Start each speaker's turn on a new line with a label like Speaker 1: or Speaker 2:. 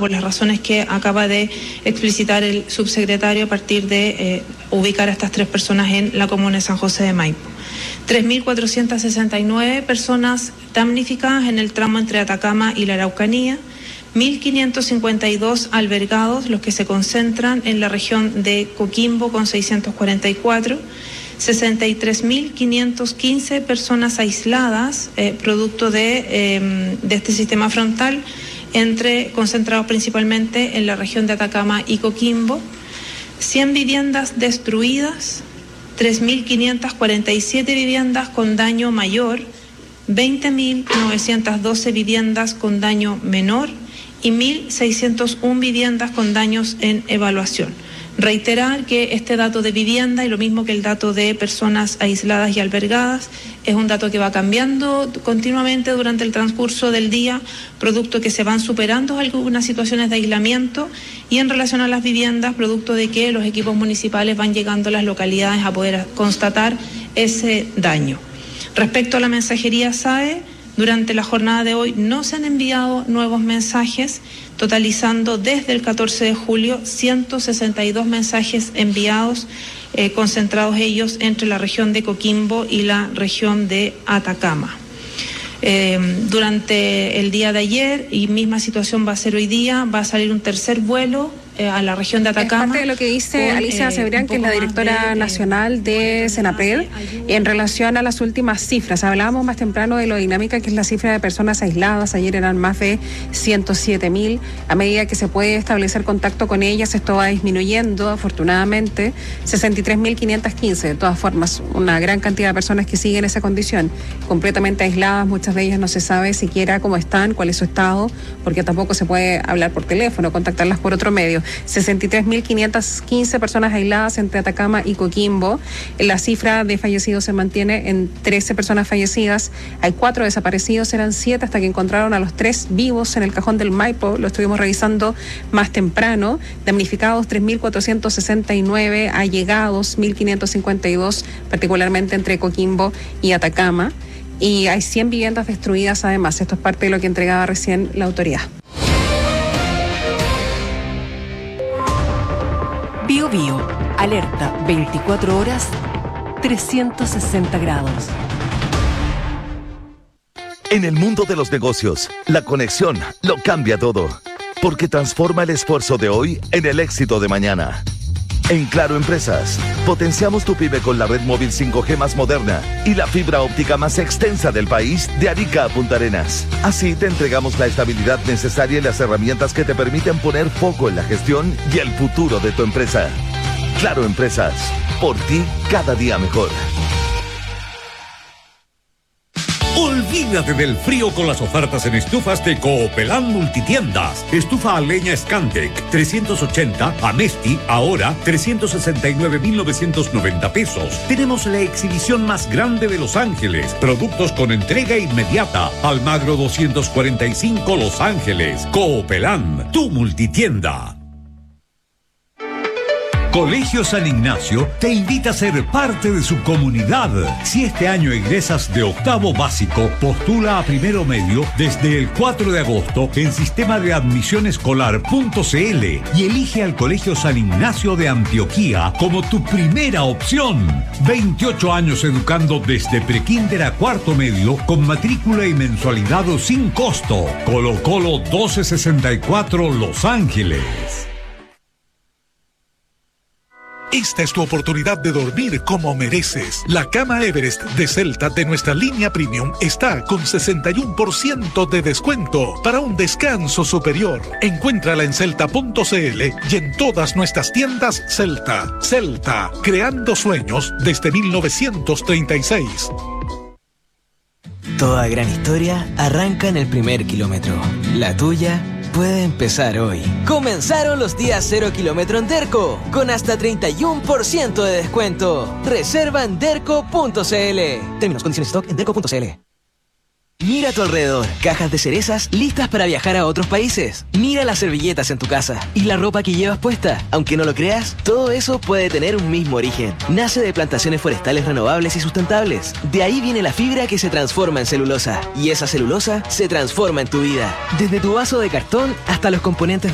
Speaker 1: por las razones que acaba de explicitar el subsecretario a partir de ubicar a estas 3 personas en la comuna de San José de Maipo. 3.469 personas damnificadas en el tramo entre Atacama y la Araucanía, 1.552 albergados, los que se concentran en la región de Coquimbo con 644, 63.515 personas aisladas, producto de este sistema frontal, concentrados principalmente en la región de Atacama y Coquimbo, 100 viviendas destruidas, 3.547 viviendas con daño mayor, 20.912 viviendas con daño menor y 1.601 viviendas con daños en evaluación. Reiterar que este dato de vivienda y lo mismo que el dato de personas aisladas y albergadas es un dato que va cambiando continuamente durante el transcurso del día, producto que se van superando algunas situaciones de aislamiento, y en relación a las viviendas, producto de que los equipos municipales van llegando a las localidades a poder constatar ese daño. Respecto a la mensajería SAE, durante la jornada de hoy no se han enviado nuevos mensajes, totalizando desde el 14 de julio 162 mensajes enviados, concentrados ellos entre la región de Coquimbo y la región de Atacama. Durante el día de ayer, y misma situación va a ser hoy día, va a salir un tercer vuelo a la región de Atacama.
Speaker 2: Es parte de lo que dice Alicia Cebrián, que es la directora nacional de Senapred, en relación a las últimas cifras. Hablábamos más temprano de lo dinámica que es la cifra de personas aisladas. Ayer eran más de 107.000. A medida que se puede establecer contacto con ellas, esto va disminuyendo, afortunadamente. 63.515, de todas formas, una gran cantidad de personas que siguen esa condición, completamente aisladas. Muchas de ellas no se sabe siquiera cómo están, cuál es su estado, porque tampoco se puede hablar por teléfono, contactarlas por otro medio. 63.515 personas aisladas entre Atacama y Coquimbo. La cifra de fallecidos se mantiene en 13 personas fallecidas. Hay 4 desaparecidos, eran 7 hasta que encontraron a los 3 vivos en el cajón del Maipo. Lo estuvimos revisando más temprano. Damnificados 3.469, allegados 1.552, particularmente entre Coquimbo y Atacama. Y hay 100 viviendas destruidas además. Esto es parte de lo que entregaba recién la autoridad.
Speaker 3: Bio Bio, alerta 24 horas, 360 grados.
Speaker 4: En el mundo de los negocios, la conexión lo cambia todo, porque transforma el esfuerzo de hoy en el éxito de mañana. En Claro Empresas, potenciamos tu pyme con la red móvil 5G más moderna y la fibra óptica más extensa del país, de Arica a Punta Arenas. Así te entregamos la estabilidad necesaria y las herramientas que te permiten poner foco en la gestión y el futuro de tu empresa. Claro Empresas, por ti cada día mejor.
Speaker 5: Olvídate del frío con las ofertas en estufas de Coopelán Multitiendas. Estufa a leña Scantec, 380, Amesti, ahora 369.990 pesos. Tenemos la exhibición más grande de Los Ángeles. Productos con entrega inmediata. Almagro 245 Los Ángeles. Coopelán, tu multitienda. Colegio San Ignacio te invita a ser parte de su comunidad. Si este año egresas de octavo básico, postula a primero medio desde el 4 de agosto en sistema de admisión escolar.cl y elige al Colegio San Ignacio de Antioquia como tu primera opción. 28 años educando desde prekinder a cuarto medio con matrícula y mensualidad sin costo. Colo Colo 1264 Los Ángeles.
Speaker 6: Esta es tu oportunidad de dormir como mereces. La cama Everest de Celta de nuestra línea Premium está con 61% de descuento para un descanso superior. Encuéntrala en celta.cl y en todas nuestras tiendas Celta. Celta, creando sueños desde 1936.
Speaker 7: Toda gran historia arranca en el primer kilómetro. La tuya puede empezar hoy. Comenzaron los días 0 kilómetro en Derco, con hasta 31% de descuento. Reserva en derco.cl. Términos, condiciones, stock en derco.cl. Mira a tu alrededor, cajas de cerezas listas para viajar a otros países. Mira las servilletas en tu casa y la ropa que llevas puesta. Aunque no lo creas, todo eso puede tener un mismo origen. Nace de plantaciones forestales renovables y sustentables. De ahí viene la fibra que se transforma en celulosa. Y esa celulosa se transforma en tu vida. Desde tu vaso de cartón hasta los componentes